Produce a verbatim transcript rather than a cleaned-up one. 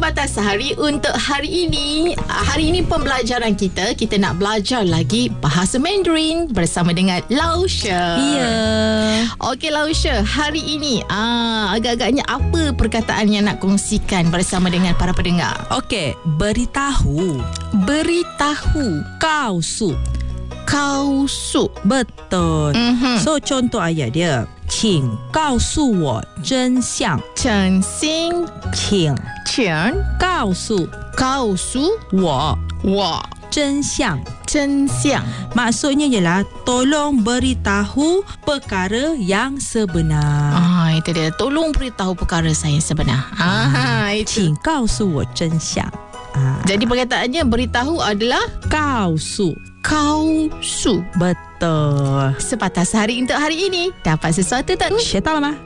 Sebatas Sehari untuk hari ini. Hari ini pembelajaran kita, kita nak belajar lagi bahasa Mandarin bersama dengan Lausha. Ya. Okey Lausha, hari ini ah, agak-agaknya apa perkataan yang nak kongsikan bersama dengan para pendengar? Okey, beritahu. Beritahu. 告诉. 告诉. Betul. Mhm. So contoh ayat dia, 请告诉我真相。 真心请请告诉告诉我我真相。 真相。 Maksudnya ialah tolong beritahu perkara yang sebenar. Ah, itu dia. Tolong beritahu perkara saya sebenar. Ah, itu. 请告诉我真相。啊 Jadi perkataannya beritahu adalah 告诉。 告诉. Betul. Sebatas hari untuk hari ini. Dapat sesuatu tak? 学到了吗？